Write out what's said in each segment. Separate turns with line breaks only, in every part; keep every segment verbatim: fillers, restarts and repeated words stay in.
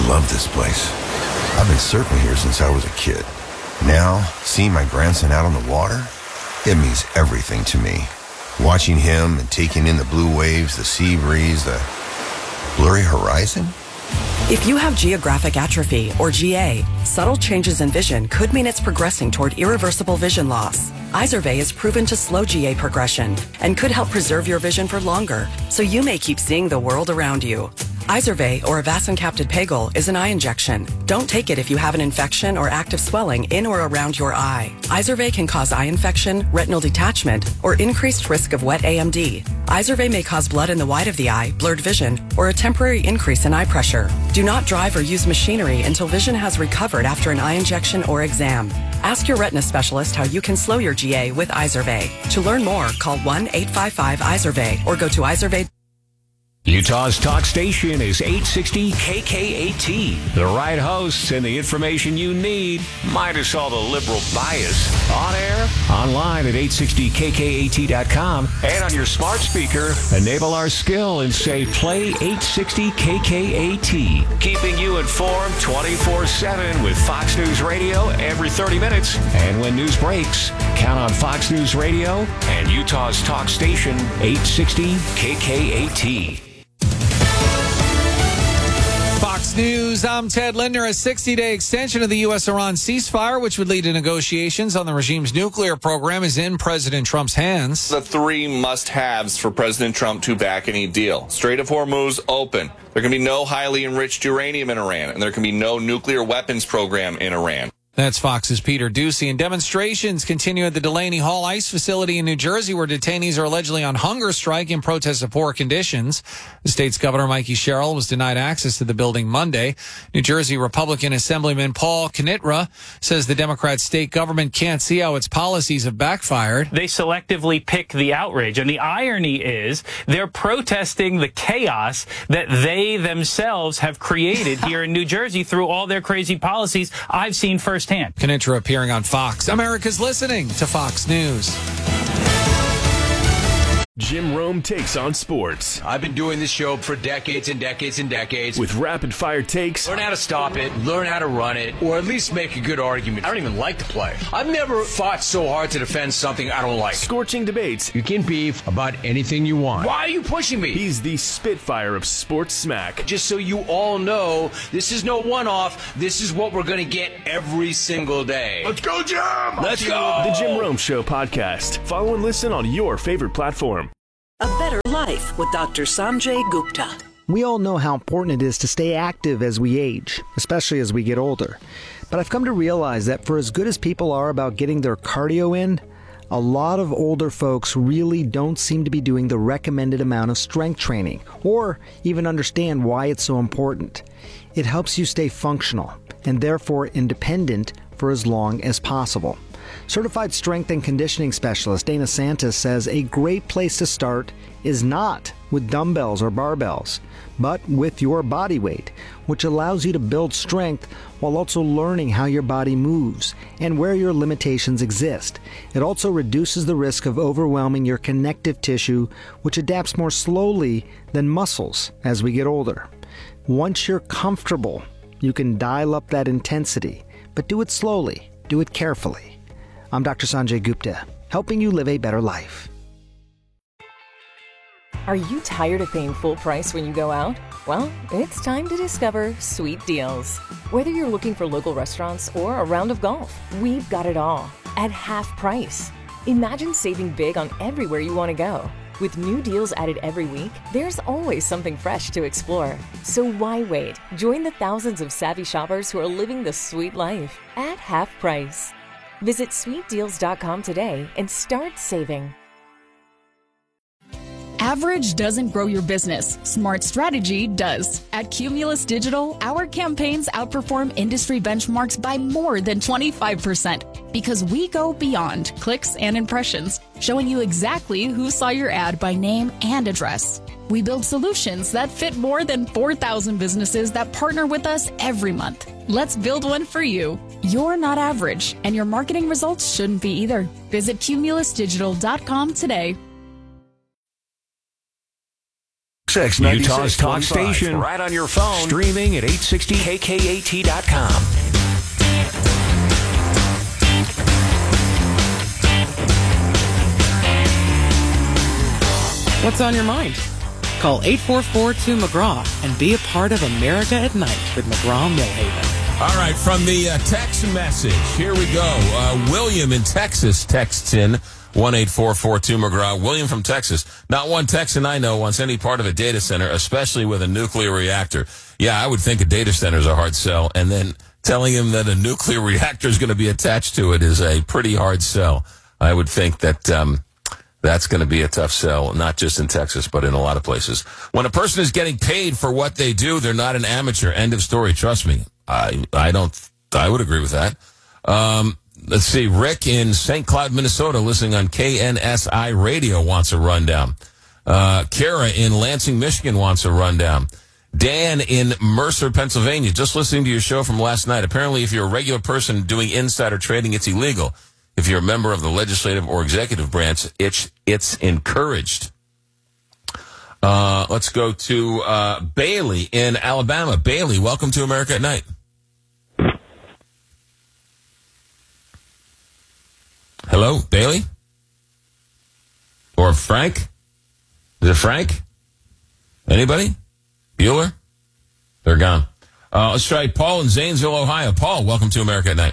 love this place. I've been surfing here since I was a kid. Now, seeing my grandson out on the water, it means everything to me. Watching him and taking in the blue waves, the sea breeze, the blurry horizon.
If you have geographic atrophy, or G A, subtle changes in vision could mean it's progressing toward irreversible vision loss. Izervay is proven to slow G A progression and could help preserve your vision for longer, so you may keep seeing the world around you. Izervay, or avacincaptad pegol, is an eye injection. Don't take it if you have an infection or active swelling in or around your eye. Izervay can cause eye infection, retinal detachment, or increased risk of wet A M D. Izervay may cause blood in the white of the eye, blurred vision, or a temporary increase in eye pressure. Do not drive or use machinery until vision has recovered after an eye injection or exam. Ask your retina specialist how you can slow your G A with Izervay. To learn more, call one eight five five Izervay or go to izervay.
Utah's talk station is eight sixty K K A T. The right hosts and the information you need, minus all the liberal bias. On air, online at eight sixty K K A T dot com, and on your smart speaker, enable our skill and say play eight sixty K K A T. Keeping you informed twenty-four seven with Fox News Radio every thirty minutes. And when news breaks, count on Fox News Radio and Utah's talk station eight sixty K K A T.
Fox News, I'm Ted Linder. A sixty-day extension of the U S Iran ceasefire, which would lead to negotiations on the regime's nuclear program, is in President Trump's hands.
The three must-haves for President Trump to back any deal. Strait of Hormuz open. There can be no highly enriched uranium in Iran, and there can be no nuclear weapons program in Iran.
That's Fox's Peter Ducey. And demonstrations continue at the Delaney Hall ICE facility in New Jersey, where detainees are allegedly on hunger strike in protest of poor conditions. The state's Governor Mikey Sherrill was denied access to the building Monday. New Jersey Republican Assemblyman Paul Knitra says the Democrat state government can't see how its policies have backfired.
They selectively pick the outrage. And the irony is they're protesting the chaos that they themselves have created here in New Jersey through all their crazy policies I've seen firsthand.
Knitra appearing on Fox. America's listening to Fox News.
Jim Rome takes on sports.
I've been doing this show for decades and decades and decades.
With rapid-fire takes.
Learn how to stop it, learn how to run it, or at least make a good argument. I don't even like the play. I've never fought so hard to defend something I don't like.
Scorching debates.
You can beef about anything you want. Why are you pushing me?
He's the Spitfire of sports smack.
Just so you all know, this is no one-off. This is what we're going to get every single day.
Let's go, Jim!
Let's go!
The Jim Rome Show podcast. Follow and listen on your favorite platform.
A better life with Doctor Sanjay Gupta.
We all know how important it is to stay active as we age, especially as we get older. But I've come to realize that for as good as people are about getting their cardio in, a lot of older folks really don't seem to be doing the recommended amount of strength training, or even understand why it's so important. It helps you stay functional, and therefore independent for as long as possible. Certified strength and conditioning specialist Dana Santos says a great place to start is not with dumbbells or barbells, but with your body weight, which allows you to build strength while also learning how your body moves and where your limitations exist. It also reduces the risk of overwhelming your connective tissue, which adapts more slowly than muscles as we get older. Once you're comfortable, you can dial up that intensity, but do it slowly, do it carefully. I'm Doctor Sanjay Gupta, helping you live a better life.
Are you tired of paying full price when you go out? Well, it's time to discover Sweet Deals. Whether you're looking for local restaurants or a round of golf, we've got it all at half price. Imagine saving big on everywhere you want to go. With new deals added every week, there's always something fresh to explore. So why wait? Join the thousands of savvy shoppers who are living the sweet life at half price. Visit sweet deals dot com today and start saving.
Average doesn't grow your business. Smart strategy does. At Cumulus Digital, our campaigns outperform industry benchmarks by more than twenty-five percent because we go beyond clicks and impressions, showing you exactly who saw your ad by name and address. We build solutions that fit more than four thousand businesses that partner with us every month. Let's build one for you. You're not average, and your marketing results shouldn't be either. Visit cumulus digital dot com today.
six,
Utah's talk station, right on your phone, streaming at eight sixty K K A T dot com.
What's on your mind? Call eight four four two McGraw and be a part of America at Night with McGraw-Millhaven.
All right, from the uh, text message, here we go. Uh, William in Texas texts in one eight four four two McGraw. William from Texas. Not one Texan I know wants any part of a data center, especially with a nuclear reactor. Yeah, I would think a data center is a hard sell, and then telling him that a nuclear reactor is going to be attached to it is a pretty hard sell. I would think that um, that's going to be a tough sell, not just in Texas, but in a lot of places. When a person is getting paid for what they do, they're not an amateur. End of story. Trust me. I I don't. I would agree with that. Um, let's see. Rick in Saint Cloud, Minnesota, listening on K N S I Radio, wants a rundown. Uh, Kara in Lansing, Michigan, wants a rundown. Dan in Mercer, Pennsylvania, just listening to your show from last night. Apparently, if you're a regular person doing insider trading, it's illegal. If you're a member of the legislative or executive branch, it's it's encouraged. Uh, let's go to uh, Bailey in Alabama. Bailey, welcome to America at Night. Hello, Bailey? Or Frank? Is it Frank? Anybody? Bueller? They're gone. Uh, let's try Paul in Zanesville, Ohio. Paul, welcome to America at Night.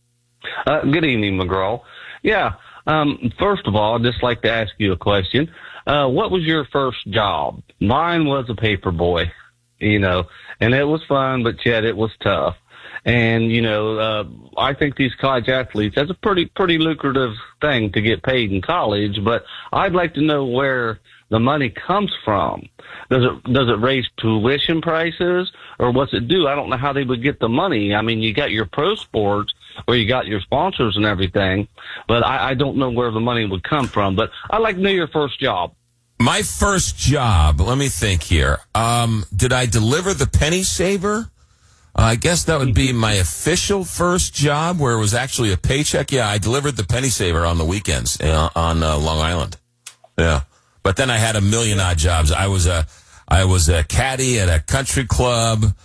Uh, good evening, McGraw. Yeah, um, first of all, I'd just like to ask you a question. Uh, what was your first job? Mine was a paper boy, you know, and it was fun, but yet it was tough. And, you know, uh, I think these college athletes, that's a pretty, pretty lucrative thing to get paid in college, but I'd like to know where the money comes from. Does it, does it raise tuition prices, or what's it do? I don't know how they would get the money. I mean, you got your pro sports where you got your sponsors and everything, but I, I don't know where the money would come from. But I'd like to know your first job.
My first job, let me think here. Um, did I deliver the penny saver? Uh, I guess that would be my official first job, where it was actually a paycheck. Yeah, I delivered the penny saver on the weekends uh, on uh, Long Island. Yeah, but then I had a million odd jobs. I was a, I was a caddy at a country club. Um,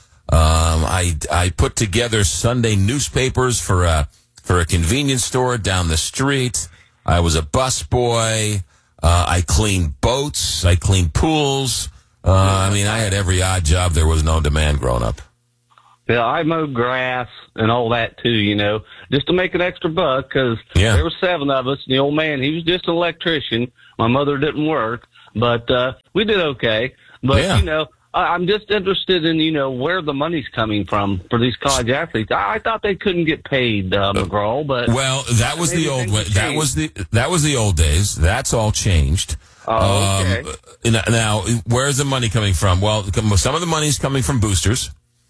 I I put together Sunday newspapers for a for a convenience store down the street. I was a busboy. Uh, I cleaned boats. I cleaned pools. Uh, I mean, I had every odd job there was known to man growing up.
Yeah, I mowed grass and all that too, you know, just to make an extra buck, because yeah. there were seven of us. And the old man, he was just an electrician. My mother didn't work, but uh, we did okay. But, yeah. you know, I, I'm just interested in, you know, where the money's coming from for these college athletes. I, I thought they couldn't get paid, uh, McGraw, but
well, that was the old way. That was the that was the old days. That's all changed.
Oh, okay.
Um, now, where's the money coming from? Well, some of the money's coming from boosters.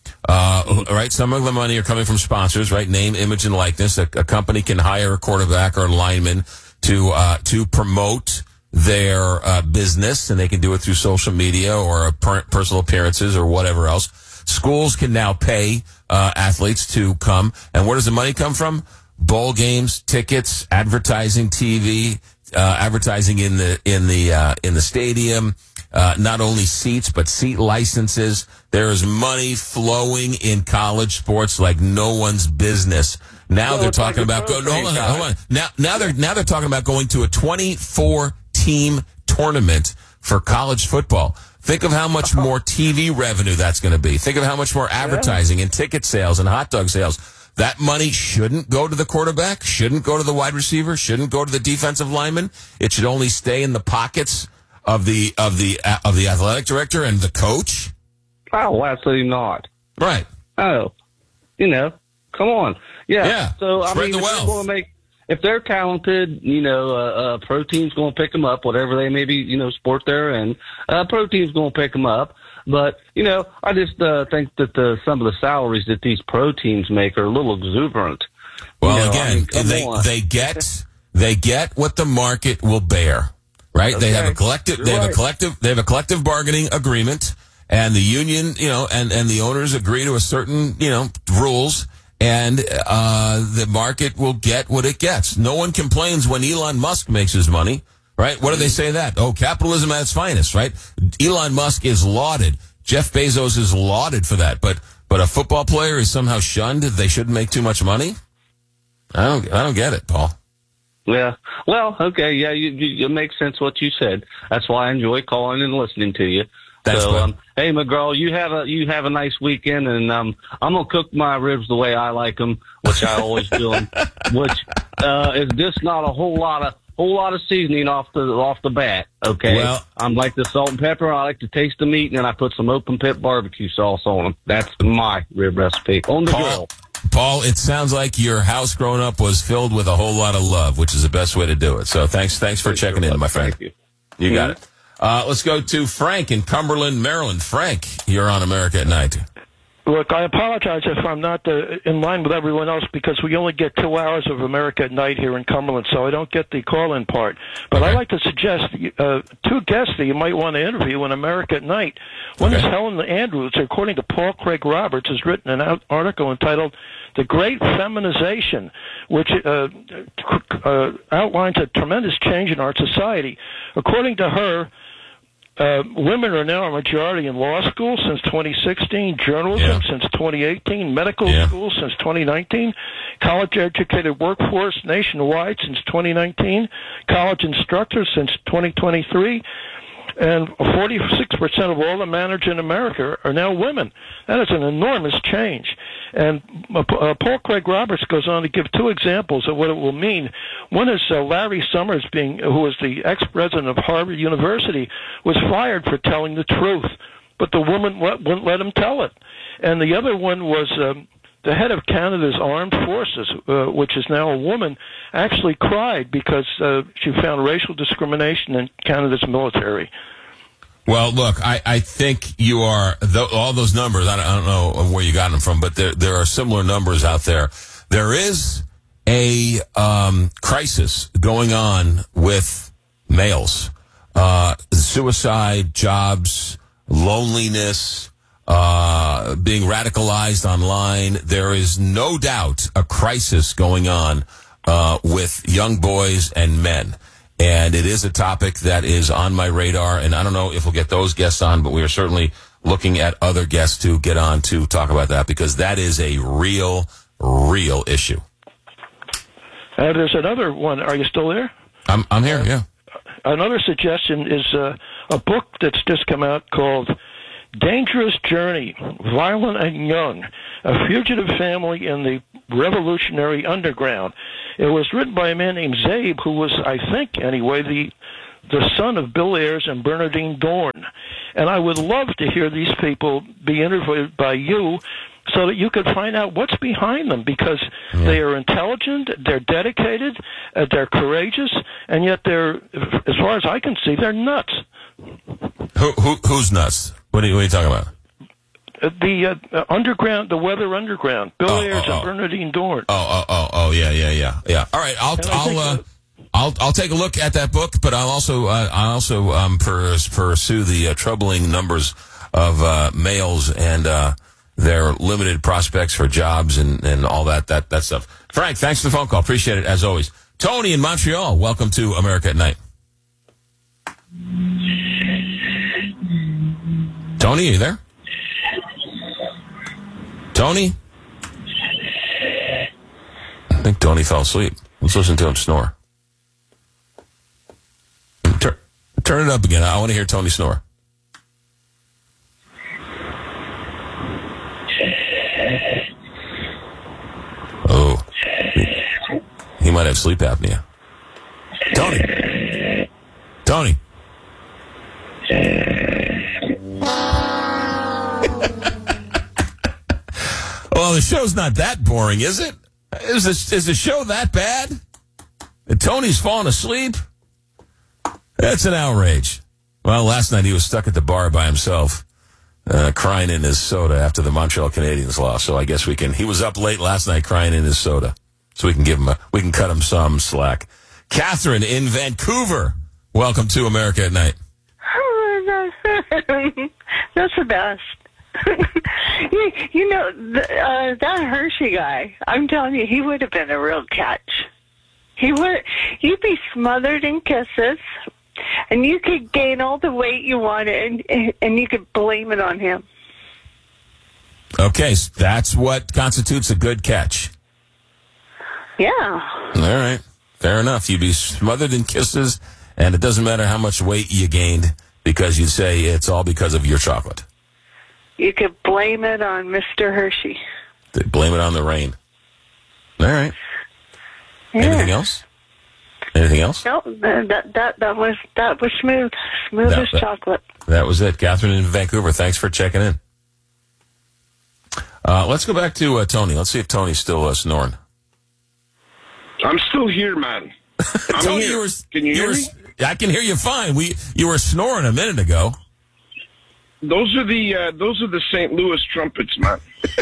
Uh, right. Some of the money are coming from sponsors, right? Name, image, and likeness. A, a company can hire a quarterback or a lineman to, uh, to promote their, uh, business, and they can do it through social media or per- personal appearances or whatever else. Schools can now pay, uh, athletes to come. And where does the money come from? Bowl games, tickets, advertising, T V, uh, advertising in the, in the, uh, in the stadium. Uh, not only seats, but seat licenses. There is money flowing in college sports like no one's business. Now well, they're talking like about go. No, hold on, hold on. Now, now they're now they're talking about going to a twenty-four team tournament for college football. Think of how much more T V revenue that's going to be. Think of how much more advertising yeah. and ticket sales and hot dog sales. That money shouldn't go to the quarterback, shouldn't go to the wide receiver, shouldn't go to the defensive lineman. It should only stay in the pockets of the of the of the athletic director and the coach.
Oh, absolutely not.
Right.
Oh, you know, come on. Yeah.
Yeah.
So I
Spread
mean,
the
if
wealth.
they're going to make, if they're talented, you know, uh, uh, pro team's going to pick them up. Whatever they maybe, you know, sport they're in, uh, pro team's going to pick them up. But you know, I just uh, think that the, some of the salaries that these pro teams make are a little exuberant.
Well,
you know,
again,
I mean,
they
on.
they get they get what the market will bear. Right? Okay. They have a collective, You're they have right. a collective, they have a collective bargaining agreement, and the union, you know, and, and the owners agree to a certain, you know, rules, and, uh, the market will get what it gets. No one complains when Elon Musk makes his money, right? What do they say that? Oh, capitalism at its finest, right? Elon Musk is lauded. Jeff Bezos is lauded for that. But but a football player is somehow shunned. They shouldn't make too much money. I don't I don't get it, Paul.
Yeah. Well, okay. Yeah, you, you, it makes sense what you said. That's why I enjoy calling and listening to you.
Thanks,
so,
bud.
um, hey, McGraw, you have a you have a nice weekend, and um, I'm gonna cook my ribs the way I like them, which I always do 'em, which uh, is just not a whole lot of whole lot of seasoning off the off the bat. Okay.
Well,
I'm like the salt and pepper. I like to taste the meat, and then I put some open pit barbecue sauce on them. That's my rib recipe on the
Paul,
grill.
Paul, it sounds like your house growing up was filled with a whole lot of love, which is the best way to do it. So thanks, thanks for checking in, my friend.
Thank you.
You got
Mm-hmm.
it. Uh, let's go to Frank in Cumberland, Maryland. Frank, you're on America at Night.
Look, I apologize if I'm not uh, in line with everyone else because we only get two hours of America at Night here in Cumberland, so I don't get the call-in part. But
Okay.
I'd like to suggest uh, two guests that you might want to interview in America at Night. One
Okay.
is Helen Andrews, according to Paul Craig Roberts, has written an out- article entitled The Great Feminization, which uh, uh, outlines a tremendous change in our society. According to her, Uh, women are now a majority in law school since twenty sixteen, journalism
Yeah.
since twenty eighteen, medical
Yeah.
school since twenty nineteen, college-educated workforce nationwide since twenty nineteen, college instructors since twenty twenty-three, and forty-six percent of all the managers in America are now women. That is an enormous change. And uh, uh, Paul Craig Roberts goes on to give two examples of what it will mean. One is uh, Larry Summers, being who was the ex-president of Harvard University, was fired for telling the truth, but the woman w- wouldn't let him tell it. And the other one was um, the head of Canada's armed forces, uh, which is now a woman, actually cried because uh, she found racial discrimination in Canada's military.
Well, look, I, I think you are, th- all those numbers, I don't, I don't know where you got them from, but there, there are similar numbers out there. There is a um, crisis going on with males. Uh, suicide, jobs, loneliness, uh, being radicalized online. There is no doubt a crisis going on uh, with young boys and men. And it is a topic that is on my radar, and I don't know if we'll get those guests on, but we are certainly looking at other guests to get on to talk about that, because that is a real, real issue.
Uh, there's another one. Are you still there?
I'm I'm here, yeah.
Another suggestion is uh, a book that's just come out called Dangerous Journey, Violent and Young, A Fugitive Family in the Revolutionary Underground. It was written by a man named Zabe, who was, I think, anyway, the the son of Bill Ayers and Bernadine Dorn. And I would love to hear these people be interviewed by you so that you could find out what's behind them, because
yeah.
they are intelligent, they're dedicated, uh, they're courageous, and yet they're, as far as I can see, they're nuts.
Who, who who's nuts? What are you, what are you talking about?
Uh, the uh, underground, the Weather Underground, Bill
Oh,
Ayers
oh, oh.
and Bernadine Dorn.
Oh, oh, oh, oh, yeah, yeah, yeah, yeah. All right, I'll,
And I
I'll,
think,
uh,
uh,
I'll, I'll take a look at that book, but I'll also, uh, I'll also um, pers- pursue the uh, troubling numbers of uh, males and uh, their limited prospects for jobs and, and all that, that, that stuff. Frank, thanks for the phone call. Appreciate it as always. Tony in Montreal, welcome to America at Night. Tony, are you there? Tony? I think Tony fell asleep. Let's listen to him snore. Tur- turn it up again. I want to hear Tony snore. Oh. He might have sleep apnea. Tony. Tony. Well, the show's not that boring, is it? Is this, is the show that bad? And Tony's falling asleep? That's an outrage. Well, last night he was stuck at the bar by himself, uh, crying in his soda after the Montreal Canadiens lost. So I guess we can, he was up late last night crying in his soda. So we can give him a, we can cut him some slack. Catherine in Vancouver, welcome to America at Night.
That's the best. you, you know, the, uh, that Hershey guy, I'm telling you, he would have been a real catch. He would. You'd be smothered in kisses, and you could gain all the weight you wanted, and, and you could blame it on him.
Okay, so that's what constitutes a good catch.
Yeah.
All right, fair enough. You'd be smothered in kisses, and it doesn't matter how much weight you gained because you'd say it's all because of your chocolate.
You could blame it on Mister Hershey.
Blame it on the rain. All right.
Yeah.
Anything else? Anything else?
No, that that that was that was smooth, smooth
That-
as
that-
chocolate.
That was it. Catherine in Vancouver, thanks for checking in. Uh, let's go back to uh, Tony. Let's see if Tony's still uh, snoring.
I'm still here, man. I'm
Tony,
here.
you were,
Can you hear
were,
me?
I can hear you fine. We You were snoring a minute ago.
Those are the uh, those are the Saint Louis trumpets, man.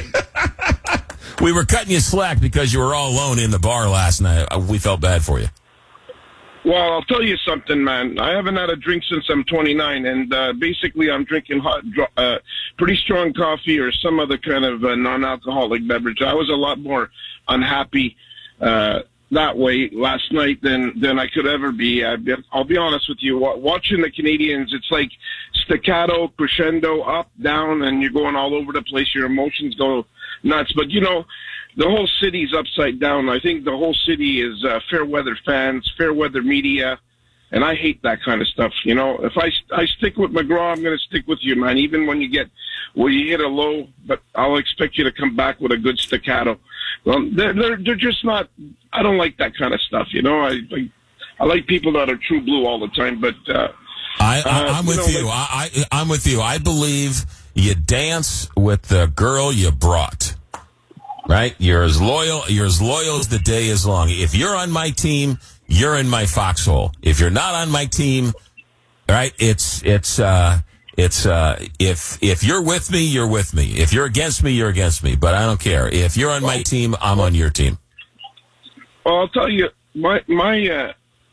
We were cutting you slack because you were all alone in the bar last night. Uh, We felt bad for you.
Well, I'll tell you something, man. I haven't had a drink since I'm twenty-nine, and uh, basically I'm drinking hot, dr- uh, pretty strong coffee or some other kind of uh, non-alcoholic beverage. I was a lot more unhappy uh, that way last night than than I could ever be. I'd be I'll be honest with you. Wa- Watching the Canadians, it's like staccato, crescendo, up, down, and you're going all over the place. Your emotions go nuts. But, you know, the whole city's upside down. I think the whole city is uh, fair weather fans, fair weather media, and I hate that kind of stuff. You know, if I, I stick with McGraw, I'm going to stick with you, man, even when you get, well, you hit a low, but I'll expect you to come back with a good staccato. Well, they're, they're, they're just not, I don't like that kind of stuff, you know. I, I, I like people that are true blue all the time, but... Uh,
I, I,
uh,
I'm with
you. Know,
you.
like,
I, I, I'm with you. I believe you dance with the girl you brought. Right? You're as loyal. You're as loyal as the day is long. If you're on my team, you're in my foxhole. If you're not on my team, right? It's it's uh, it's uh, if if you're with me, you're with me. If you're against me, you're against me. But I don't care. If you're on my team, I'm on your team.
Well, I'll tell you, my my uh,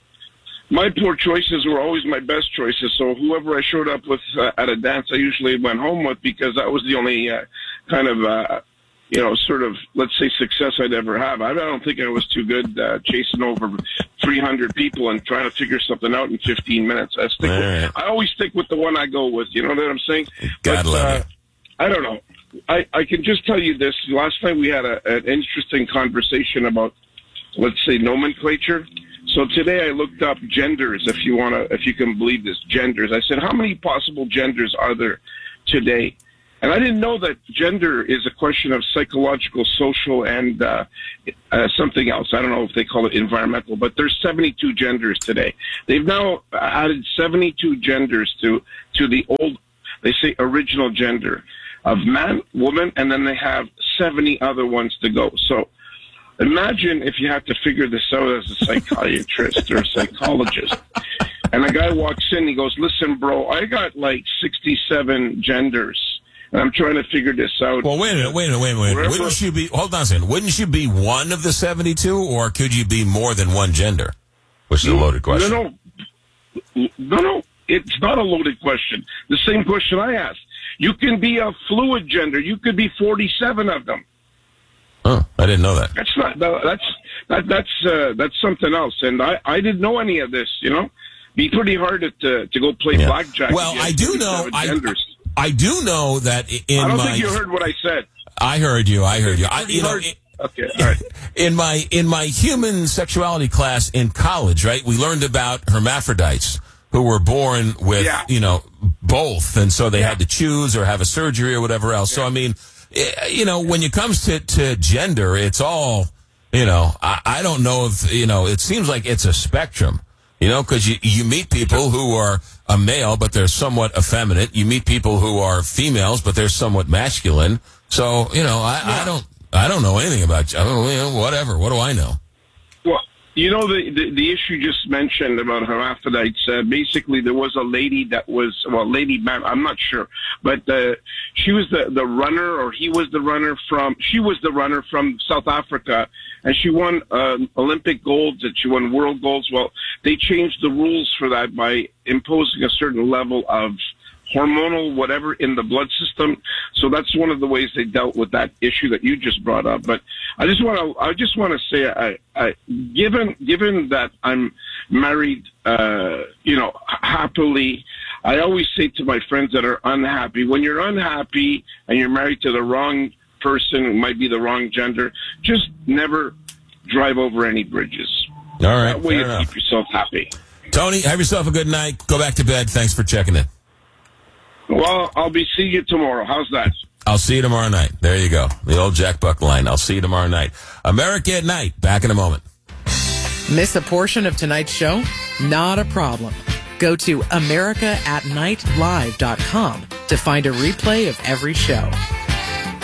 my poor choices were always my best choices. So whoever I showed up with uh, at a dance, I usually went home with because that was the only uh, kind of. Uh, you know, sort of, let's say, success I'd ever have. I don't think I was too good uh, chasing over three hundred people and trying to figure something out in fifteen minutes. I stick
right.
with, I always stick with the one I go with. You know what I'm saying?
God
but,
love
uh,
you.
I don't know. I, I can just tell you this. Last night we had a, an interesting conversation about, let's say, nomenclature. So today I looked up genders, if you want to, if you can believe this, genders. I said, how many possible genders are there today? And I didn't know that gender is a question of psychological, social, and uh, uh, something else. I don't know if they call it environmental, but there's seventy-two genders today. They've now added seventy-two genders to to the old, they say, original gender of man, woman, and then they have seventy other ones to go. So imagine if you had to figure this out as a psychiatrist or a psychologist. And a guy walks in, he goes, listen, bro, I got like sixty-seven genders. And I'm trying to figure this out.
Well, wait a minute, wait a minute, wait a minute.
Wherever,
Wouldn't you be, hold on a second, wouldn't you be one of the seventy-two, or could you be more than one gender? Which is a loaded question.
No, no, no, no, it's not a loaded question. The same question I asked. You can be a fluid gender. You could be forty-seven of them.
Oh, I didn't know that.
That's not, that's, that, that's, uh, that's something else. And I, I didn't know any of this, you know? Be pretty hard at, uh, to go play
Yeah.
blackjack.
Well, I do know, I,
genders.
I do know that in
I don't
my...
think you heard what I said.
I heard you, I heard you. I, you know,
Hard. Okay, all right.
in my in my human sexuality class in college, right, we learned about hermaphrodites who were born with,
Yeah.
you know, both, and so they had to choose or have a surgery or whatever else. So, I mean, eh, you know, when it comes to, to gender, it's all, you know, I, I don't know if, you know, it seems like it's a spectrum, you know, because you, you meet people who are a male, but they're somewhat effeminate. You meet people who are females, but they're somewhat masculine. So, you know, I, I don't, I don't know anything about, I don't, you know, whatever. What do I know?
Well, you know, the, the, the issue just mentioned about hermaphrodites, uh, basically there was a lady that was, well, lady, man, I'm not sure, but uh, she was the, the runner, or he was the runner from, she was the runner from South Africa, and she won uh, Olympic golds, and she won world golds. Well, they changed the rules for that by imposing a certain level of hormonal whatever in the blood system. So that's one of the ways they dealt with that issue that you just brought up. But I just want to, I just want to say, I, I, given, given that I'm married, uh, you know, happily, I always say to my friends that are unhappy, when you're unhappy and you're married to the wrong person, who might be the wrong gender, just never drive over any bridges.
All right.
That way you
enough.
keep yourself happy.
Tony, have yourself a good night. Go back to bed. Thanks for checking in.
Well, I'll be seeing you tomorrow. How's that?
I'll see you tomorrow night. There you go. The old Jack Buck line. I'll see you tomorrow night. America at Night. Back in a moment.
Miss a portion of tonight's show? Not a problem. Go to america at night live dot com to find a replay of every show.